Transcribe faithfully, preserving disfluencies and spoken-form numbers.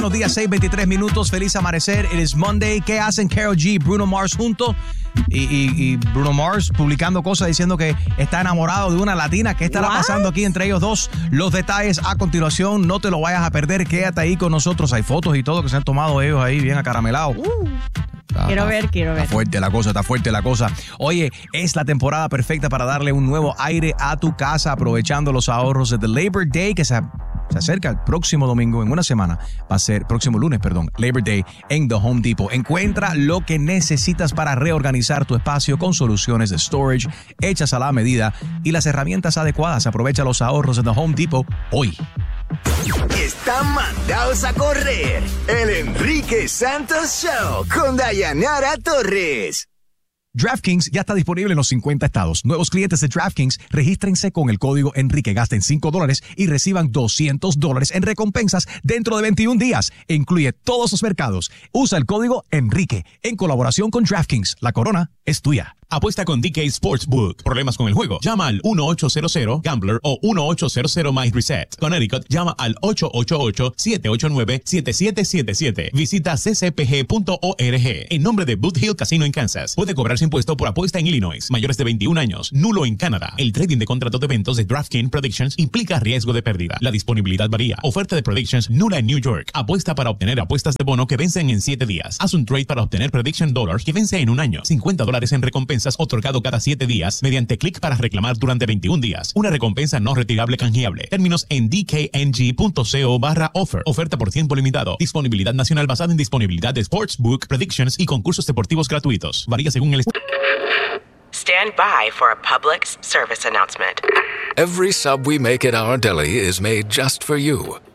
Buenos días, seis veintitrés minutos, feliz amanecer. It is Monday. ¿Qué hacen Karol G y Bruno Mars juntos? Y, y, y Bruno Mars publicando cosas diciendo que está enamorado de una latina. ¿Qué estará What? pasando aquí entre ellos dos? Los detalles a continuación. No te lo vayas a perder. Quédate ahí con nosotros. Hay fotos y todo que se han tomado ellos ahí bien acaramelados. Uh. Está, quiero está, ver, quiero ver. Está fuerte la cosa, está fuerte la cosa. Oye, es la temporada perfecta para darle un nuevo aire a tu casa aprovechando los ahorros de The Labor Day que se, se acerca el próximo domingo, en una semana. Va a ser, próximo lunes, perdón, Labor Day en The Home Depot. Encuentra lo que necesitas para reorganizar tu espacio con soluciones de storage hechas a la medida y las herramientas adecuadas. Aprovecha los ahorros de The Home Depot hoy. Están mandados a correr. El Enrique Santos Show con Dayanara Torres. DraftKings ya está disponible en los cincuenta estados. Nuevos clientes de DraftKings, regístrense con el código Enrique. Gasten cinco dólares y reciban doscientos dólares en recompensas dentro de veintiún días. Incluye todos los mercados. Usa el código Enrique en colaboración con DraftKings. La corona es tuya. Apuesta con D K Sportsbook. ¿Problemas con el juego? Llama al uno ocho cero cero Gambler o uno ocho cero cero My Reset. Connecticut, llama al ocho ocho ocho, siete ocho nueve, siete siete siete siete. Visita c c p g punto org. En nombre de Boot Hill Casino en Kansas. Puede cobrarse impuesto por apuesta en Illinois. Mayores de veintiún años. Nulo en Canadá. El trading de contratos de eventos de DraftKings Predictions implica riesgo de pérdida. La disponibilidad varía. Oferta de Predictions nula en New York. Apuesta para obtener apuestas de bono que vencen en siete días. Haz un trade para obtener Prediction Dollars que vence en un año. cincuenta dólares en recompensas otorgado cada siete días mediante clic para reclamar durante veintiún días. Una recompensa no retirable canjeable. Términos en d k n g punto co barra offer. Oferta por tiempo limitado. Disponibilidad nacional basada en disponibilidad de Sportsbook, Predictions y concursos deportivos gratuitos. Varía según el... Stand by for a Publix service announcement. Every sub we make at our deli is made just for you.